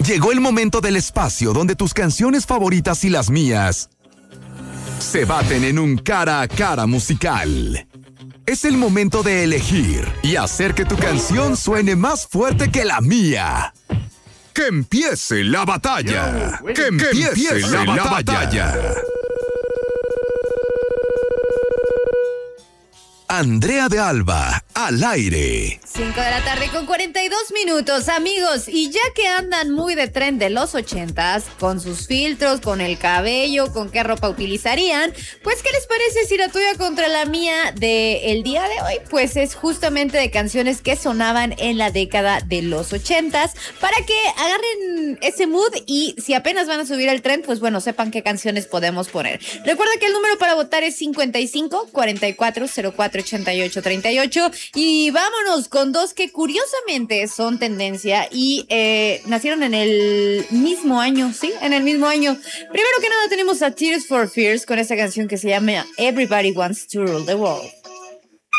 Llegó el momento del espacio donde tus canciones favoritas y las mías se baten en un cara a cara musical. Es el momento de elegir y hacer que tu canción suene más fuerte que la mía. ¡Que empiece la batalla! ¡Que empiece la batalla! Andrea de Alba, al aire. 5 de la tarde con 42 minutos, amigos. Y ya que andan muy de tren de los 80s, con sus filtros, con el cabello, con qué ropa utilizarían, pues ¿qué les parece si la tuya contra la mía del día de hoy? Pues es justamente de canciones que sonaban en la década de los 80s, para que agarren ese mood y si apenas van a subir al tren, pues bueno, sepan qué canciones podemos poner. Recuerda que el número para votar es 55 44 04 88 38 y vámonos con dos que curiosamente son tendencia y nacieron en el mismo año, ¿sí? En el mismo año. Primero que nada tenemos a Tears for Fears con esta canción que se llama Everybody Wants to Rule the World.